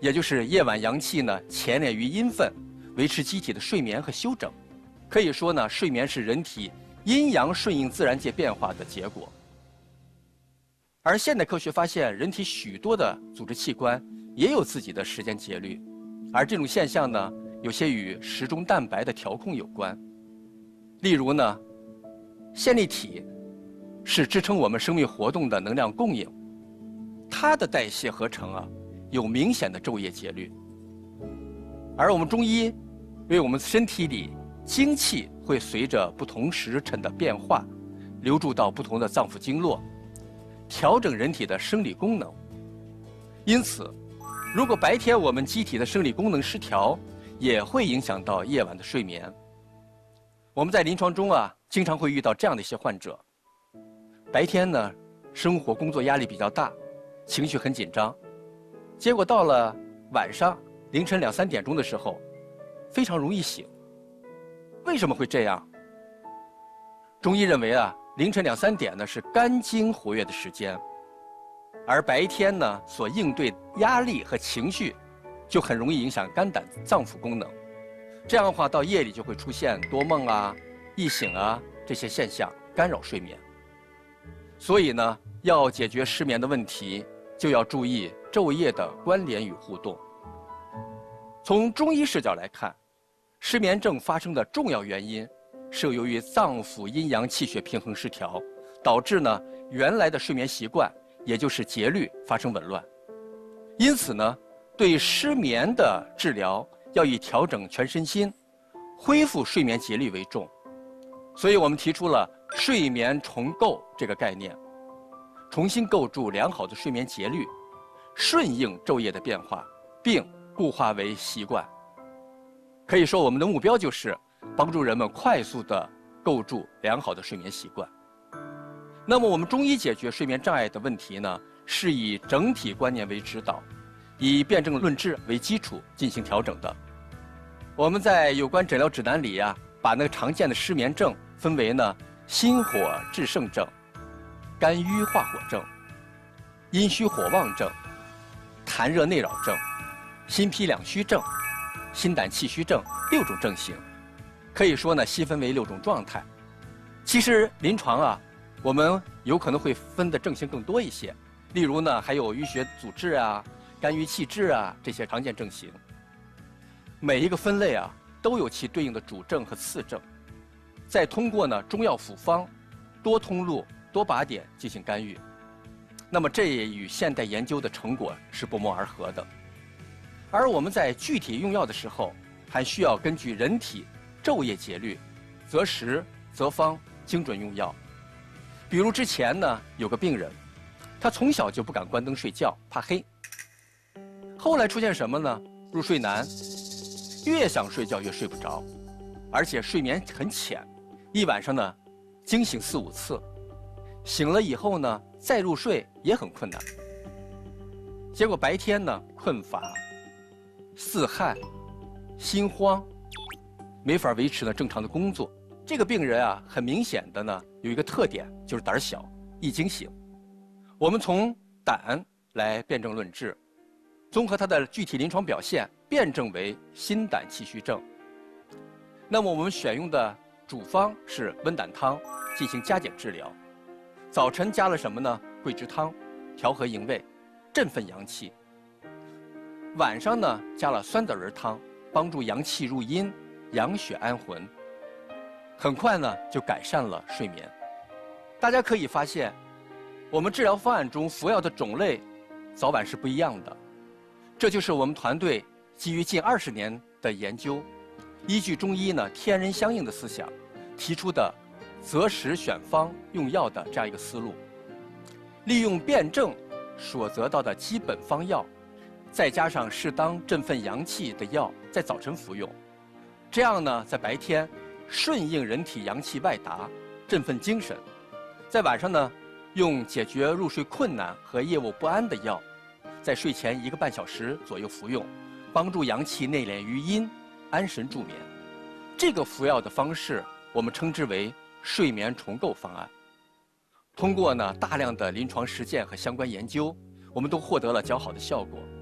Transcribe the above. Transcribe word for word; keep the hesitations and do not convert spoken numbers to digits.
也就是夜晚阳气呢潜敛于阴分，维持机体的睡眠和休整。可以说呢，睡眠是人体阴阳顺应自然界变化的结果。而现代科学发现，人体许多的组织器官也有自己的时间节律，而这种现象呢，有些与时钟蛋白的调控有关。例如呢，线粒体是支撑我们生命活动的能量供应，它的代谢合成啊，有明显的昼夜节律。而我们中医为我们身体里精气会随着不同时辰的变化，流注到不同的脏腑经络，调整人体的生理功能。因此，如果白天我们机体的生理功能失调，也会影响到夜晚的睡眠。我们在临床中啊，经常会遇到这样的一些患者：白天呢，生活工作压力比较大，情绪很紧张，结果到了晚上凌晨两三点钟的时候，非常容易醒。为什么会这样？中医认为啊，凌晨两三点呢是肝经活跃的时间，而白天呢所应对压力和情绪，就很容易影响肝胆脏腑功能。这样的话，到夜里就会出现多梦啊、易醒啊这些现象，干扰睡眠。所以呢，要解决失眠的问题，就要注意昼夜的关联与互动。从中医视角来看，失眠症发生的重要原因是由于脏腑阴阳气血平衡失调，导致呢原来的睡眠习惯，也就是节律发生紊乱。因此呢，对失眠的治疗要以调整全身心、恢复睡眠节律为重。所以我们提出了睡眠重构这个概念，重新构筑良好的睡眠节律，顺应昼夜的变化，并固化为习惯。可以说，我们的目标就是帮助人们快速地构筑良好的睡眠习惯。那么我们中医解决睡眠障碍的问题呢，是以整体观念为指导，以辨证论治为基础进行调整的。我们在有关诊疗指南里啊，把那个常见的失眠症分为呢心火炽盛症、肝郁化火症、阴虚火旺症、痰热内扰症、心脾两虚症、心胆气虚症六种症型。可以说呢，细分为六种状态。其实临床啊，我们有可能会分的症型更多一些。例如呢，还有淤血阻滞啊、肝郁气滞啊这些常见症型。每一个分类啊，都有其对应的主症和次症，再通过呢中药复方、多通路、多靶点进行干预。那么这也与现代研究的成果是不谋而合的。而我们在具体用药的时候，还需要根据人体昼夜节律，择时择方，精准用药。比如之前呢，有个病人，他从小就不敢关灯睡觉，怕黑。后来出现什么呢？入睡难，越想睡觉越睡不着，而且睡眠很浅，一晚上呢惊醒四五次，醒了以后呢再入睡也很困难。结果白天呢困乏、四汗、心慌，没法维持呢正常的工作。这个病人啊，很明显的呢有一个特点，就是胆小，易惊醒。我们从胆来辨证论治，综合他的具体临床表现，辨证为心胆气虚症。那么我们选用的主方是温胆汤，进行加减治疗。早晨加了什么呢？桂枝汤，调和营卫，振奋阳气。晚上呢加了酸枣仁汤，帮助阳气入阴，养血安魂。很快呢就改善了睡眠。大家可以发现，我们治疗方案中服药的种类早晚是不一样的。这就是我们团队基于近二十年的研究，依据中医呢天人相应的思想，提出的择时选方用药的这样一个思路。利用辨证所得到的基本方药，再加上适当振奋阳气的药，在早晨服用。这样呢，在白天顺应人体阳气外达，振奋精神；在晚上呢，用解决入睡困难和夜卧不安的药，在睡前一个半小时左右服用，帮助阳气内敛于阴，安神助眠。这个服药的方式，我们称之为睡眠重构方案。通过呢大量的临床实践和相关研究，我们都获得了较好的效果。